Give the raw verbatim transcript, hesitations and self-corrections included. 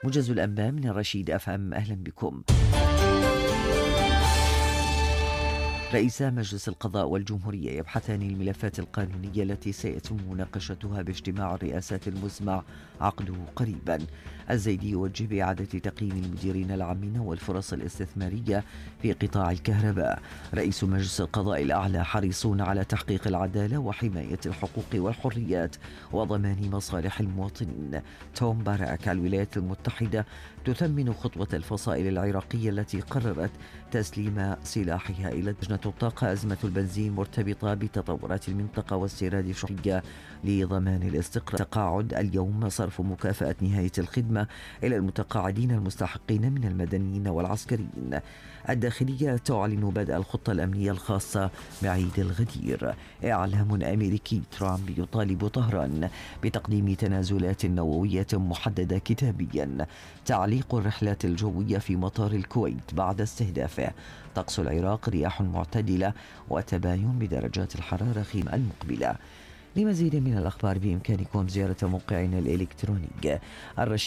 موجز الأنباء من الرشيد أف أم، أهلا بكم. رئيسا مجلس القضاء والجمهورية يبحثان الملفات القانونية التي سيتم مناقشتها باجتماع الرئاسات المزمع عقده قريبا. الزيدي يوجه بإعادة تقييم المديرين العامين والفرص الاستثمارية في قطاع الكهرباء. رئيس مجلس القضاء الأعلى حريصون على تحقيق العدالة وحماية الحقوق والحريات وضمان مصالح المواطنين. توم باراك. الولايات المتحدة تثمن خطوة الفصائل العراقية التي قررت تسليم سلاحها إلى لجنة الطاقة. أزمة البنزين مرتبطة بتطورات المنطقة واستيراد شحنة لضمان الاستقرار. تقاعد اليوم صرف مكافأة نهاية الخدمة إلى المتقاعدين المستحقين من المدنيين والعسكريين. الداخلية تعلن بدء الخطة الأمنية الخاصة بعيد الغدير. إعلام أمريكي. ترامب يطالب طهران بتقديم تنازلات نووية محددة كتابيا. تعليق الرحلات الجوية في مطار الكويت بعد استهدافه. طقس العراق رياح معتدلة وتباين بدرجات الحرارة خلال المقبلة. لمزيد من الأخبار بإمكانكم زيارة موقعنا الإلكتروني الرشيد